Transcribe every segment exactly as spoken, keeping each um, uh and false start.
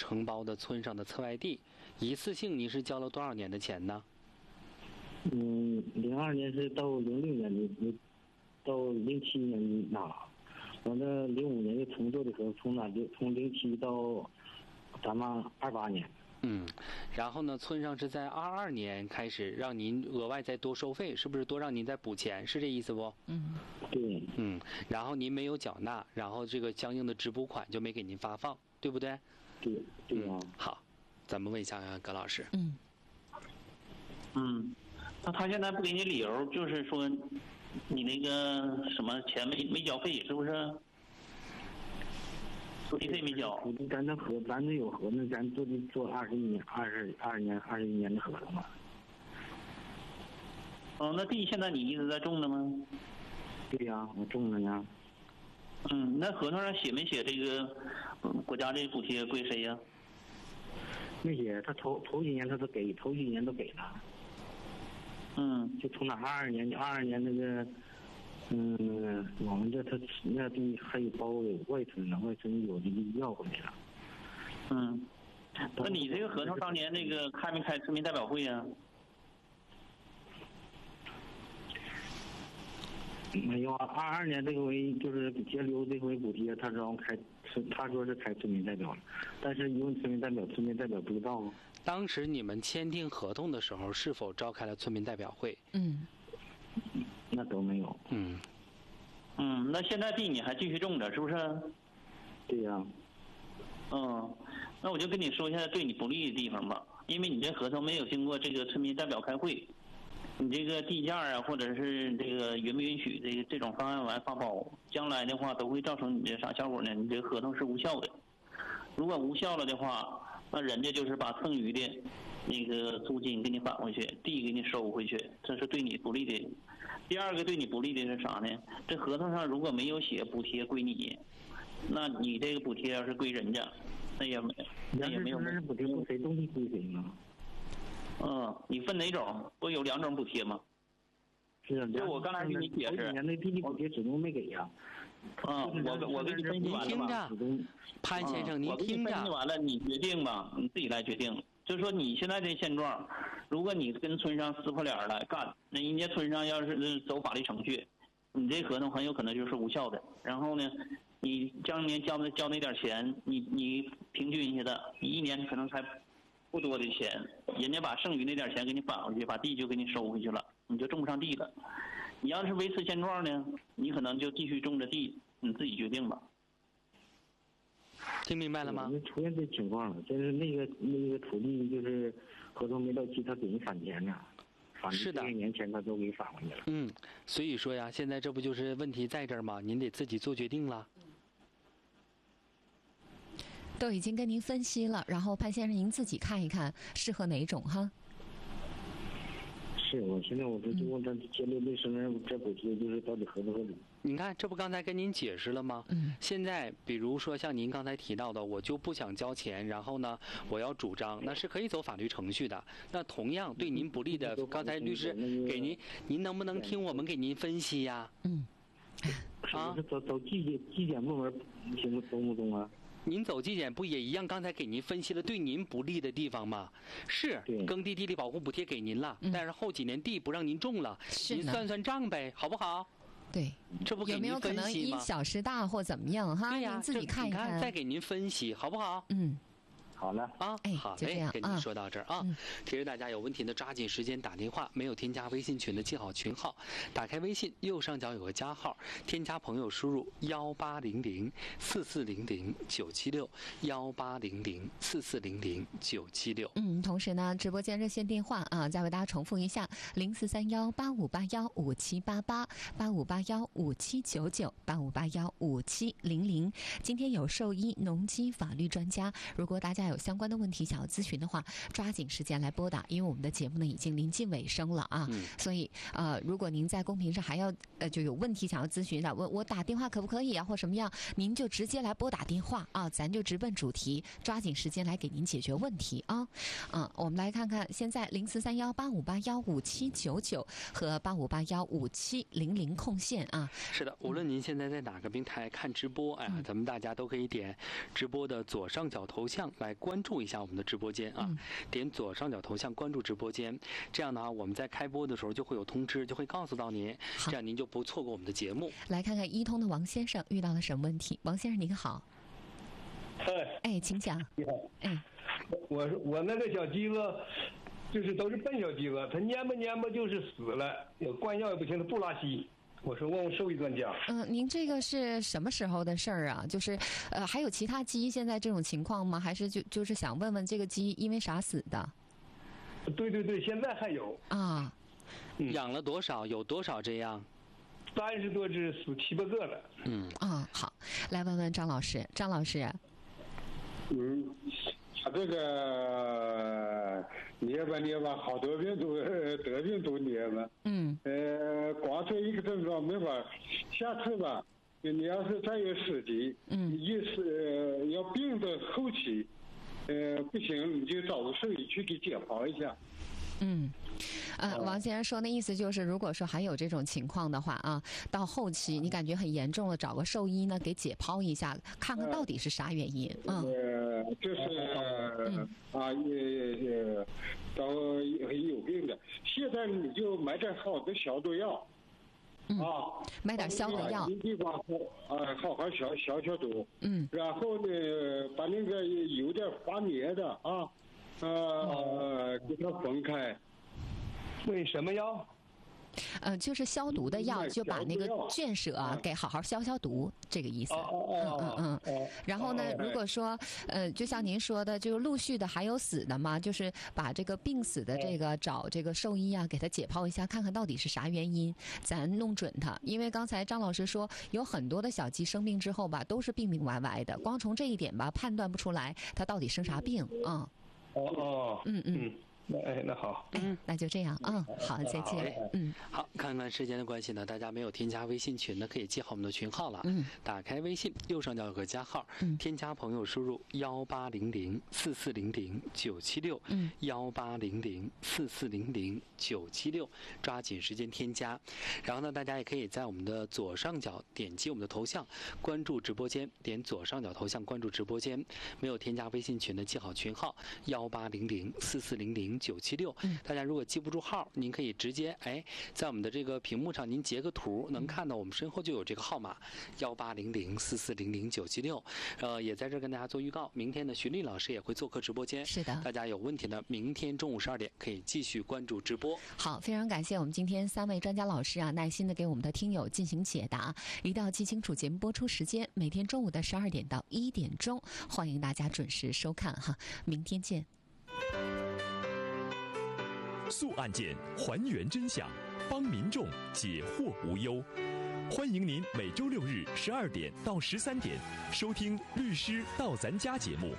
承包的村上的侧外地，一次性你是交了多少年的钱呢？ 嗯，零二年是到零六年的，到零七年拿，完了零五年又重做的时候，从哪就从零七到咱们二八年。 嗯，然后呢，村上是在二二年开始让您额外再多收费，是不是多让您再补钱？是这意思不？ 嗯，对。 嗯，然后您没有缴纳，然后这个相应的支补款就没给您发放，对不对？ 对，对啊、 嗯。好，咱们问一下葛老师。 嗯。 嗯，那他现在不给你理由，就是说你那个什么钱没没交费，是不是？土地费没交。 土地咱这合，咱这有合同，咱做的做二十一年、二十二年、二十一年的合同嘛。 哦，那地现在你一直在种着吗？ 对呀、啊，我种着呢。 嗯，那合同上写没写这个、嗯、国家这补贴归谁呀？ 没写，他头头几年他都给，头几年都给了。 嗯， 就从哪二二年，二二年那个。嗯，我们这他那地还有包有外村呢，外村有的要回来了。 嗯，那你这个合同当年那个开没开村民代表会呀？ 没有啊，二二年这回就是截留这回补贴，他让开村，他说是开村民代表了，但是一问村民代表，村民代表不知道。 当时你们签订合同的时候，是否召开了村民代表会？ 嗯。 那都没有。 嗯， 嗯，那现在地你还继续种着，是不是？ 对呀、啊。 嗯，那我就跟你说一下对你不利的地方吧，因为你这合同没有经过这个村民代表开会，你这个地价啊，或者是这个允不允许这个这种方案完发包，将来的话都会造成你这啥效果呢？你这个合同是无效的。如果无效了的话，那人家就是把剩余的那个租金给你返回去，地给你收回去，这是对你不利的。第二个对你不利的是啥呢？这合同上如果没有写补贴归你，那你这个补贴要是归人家，那也没那也没有。 那补贴归谁，东西归谁呢？ 嗯，你分哪种？不有两种补贴吗？ 是啊， 就我刚才给你解释， 头几年的地理补贴始终没给呀、 啊。嗯，我我给你分析完了吧？ 潘先生，您听着。 我给你分析完了，你决定吧，你自己来决定。就是说你现在这现状，如果你跟村上撕破脸来干，那人家村上要是走法律程序，你这合同很有可能就是无效的。然后呢，你当年交的交那点钱，你你平均下的，你一年可能才不多的钱，人家把剩余那点钱给你返回去，把地就给你收回去了，你就种不上地了。你要是维持现状呢，你可能就继续种着地，你自己决定吧。 听明白了吗？ 出现这情况了，就是那个那个土地就是合同没到期，他给你返钱呢，返是的， 一年前他都给返回去了。 嗯，所以说呀，现在这不就是问题在这儿吗？您得自己做决定了。 都已经跟您分析了，然后潘先生您自己看一看适合哪一种哈。 是，我现在我这就问他接六六十人这补贴就是到底合不合理？ 你看，这不刚才跟您解释了吗？ 嗯。 现在比如说像您刚才提到的，我就不想交钱，然后呢，我要主张，那是可以走法律程序的。那同样对您不利的，刚才律师给您，您能不能听我们给您分析呀？ 嗯。 啊，走走纪检纪检部门行不懂不懂啊？ 您走纪检不也一样？刚才给您分析了对您不利的地方吗？是耕地地力保护补贴给您了，嗯、但是后几年地不让您种了，您算算账呗，好不好？ 对， 这不给您分析吗？ 有没有可能因小失大或怎么样哈？ 对呀、啊， 您自己看一看， 再给您分析，好不好？ 嗯。 好了啊， 哎， 好嘞，跟您说到这儿啊。 嗯、 其实大家有问题的，抓紧时间打电话。没有添加微信群的，记好群号。打开微信，右上角有个加号，添加朋友，输入幺八零零四四零零九七六幺八零零四四零零九七六。 嗯，同时呢，直播间热线电话啊，再为大家重复一下：零四三幺八五八幺五七八八八五八幺五七九九八五八幺五七零零。今天有兽医、农机、法律专家，如果大家有相关的问题想要咨询的话，抓紧时间来拨打，因为我们的节目呢已经临近尾声了啊。嗯、所以呃，如果您在公屏上还要呃就有问题想要咨询的，我我打电话可不可以啊，或什么样，您就直接来拨打电话啊，咱就直奔主题，抓紧时间来给您解决问题啊。嗯，我们来看看现在零四三幺八五八幺五七九九和八五八幺五七零零空线啊。 是的，无论您现在在哪个平台看直播，哎呀，嗯、咱们大家都可以点直播的左上角头像来。 关注一下我们的直播间啊， 嗯、 点左上角头像关注直播间，这样呢，我们在开播的时候就会有通知，就会告诉到您，这样您就不错过我们的节目。 来看看一通的王先生遇到了什么问题？王先生您好。 哎， 哎，请讲。 你好。 哎， 我我那个小鸡子，就是都是笨小鸡子，它蔫吧蔫吧就是死了，灌药也不行，它不拉稀。我说问问兽医专家。 嗯，您这个是什么时候的事儿啊？就是，呃，还有其他鸡现在这种情况吗？还是就就是想问问这个鸡因为啥死的？ 对对对，现在还有。 啊。 嗯、养了多少？有多少这样？ 三十多只，死七八个了。 嗯。 啊，好，来问问张老师，张老师。 嗯，他这个蔫吧蔫吧，好多病都得病都蔫吧。 嗯。 呃，光这一个症状没法，下次吧，你要是再有时机， 嗯， 一是、呃、要病的后期，呃，不行你就找个兽医去给解剖一下。 嗯。呃，王先生说那意思就是，如果说还有这种情况的话啊，到后期你感觉很严重了，找个兽医呢给解剖一下，看看到底是啥原因。嗯。 呃，就是、 嗯、 啊，也也都有病的，现在你就买点好的消毒药。 嗯、 啊， 买点消毒药。 地方啊，好好消消消毒。 嗯。 然后呢，把那个有点发黏的啊，呃，给它分开。 喂，什么药？ 呃，就是消毒的药，就把那个圈舍啊给好好消消毒，这个意思。嗯嗯嗯。然后呢，如果说呃，就像您说的，就陆续的还有死的嘛，就是把这个病死的这个找这个兽医啊，给他解剖一下，看看到底是啥原因，咱弄准他。因为刚才张老师说，有很多的小鸡生病之后吧，都是病病歪歪的，光从这一点吧，判断不出来它到底生啥病啊。 哦哦。 嗯嗯。 哎，那好， 嗯，那就这样啊、嗯，好，再见，嗯， 好，看看时间的关系呢，大家没有添加微信群的，可以记好我们的群号了， 嗯， 打开微信右上角有个加号， 嗯， 添加朋友输入幺八零零四四零零九七六， 嗯， 幺八零零四四零零九七六，抓紧时间添加，然后呢，大家也可以在我们的左上角点击我们的头像，关注直播间，点左上角头像关注直播间，没有添加微信群的记好群号幺八零零四四零零九七六，大家如果记不住号，您可以直接哎，在我们的这个屏幕上您截个图，能看到我们身后就有这个号码幺八零零四四零零九七六。呃，也在这跟大家做预告，明天呢，徐丽老师也会做客直播间。 是的， 大家有问题呢，明天中午十二点可以继续关注直播。 好，非常感谢我们今天三位专家老师啊，耐心的给我们的听友进行解答。一定要记清楚节目播出时间，每天中午的十二点到一点钟，欢迎大家准时收看哈，明天见。 速案件，还原真相，帮民众解惑无忧。欢迎您每周六日十二点到十三点收听《律师到咱家》节目。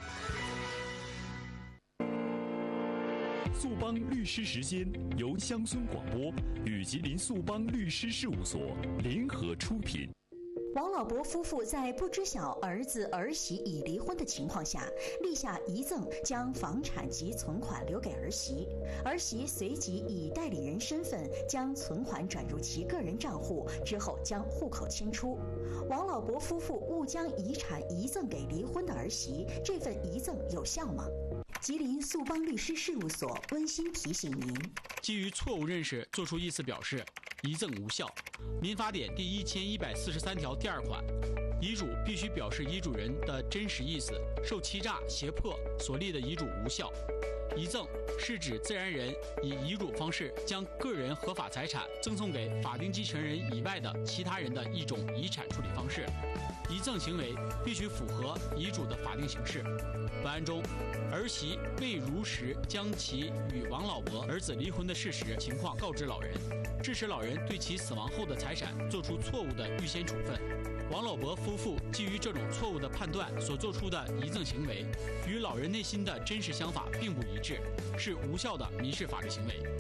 速帮律师时间由乡村广播与吉林速帮律师事务所联合出品。 王老伯夫妇在不知晓儿子儿媳已离婚的情况下，立下遗赠，将房产及存款留给儿媳。儿媳随即以代理人身份将存款转入其个人账户，之后将户口迁出。王老伯夫妇误将遗产遗赠给离婚的儿媳，这份遗赠有效吗？吉林速帮律师事务所温馨提醒您： 基于错误认识作出意思表示，遗赠无效。民法典第一千一百四十三条第二款，遗嘱必须表示遗嘱人的真实意思，受欺诈、胁迫所立的遗嘱无效。遗赠是指自然人以遗嘱方式将个人合法财产赠送给法定继承人以外的其他人的一种遗产处理方式。遗赠行为必须符合遗嘱的法定形式。本案中，儿媳未如实将其与王老伯儿子离婚的事实情况告知老人，致使老人对其死亡后的财产做出错误的预先处分。王老伯夫妇基于这种错误的判断所做出的遗赠行为，与老人内心的真实想法并不一致，是无效的民事法律行为。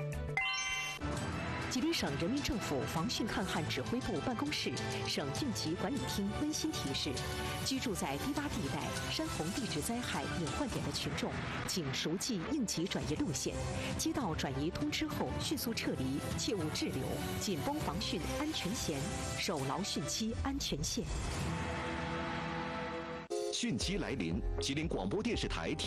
吉林省人民政府防汛抗旱指挥部办公室、省汛级管理厅温馨提示：居住在低洼地带、山洪地质灾害隐患点的群众，请熟记应急转移路线，接到转移通知后迅速撤离，切勿滞留，紧绷防汛安全弦，守牢汛期安全线。 汛期来临，吉林广播电视台提。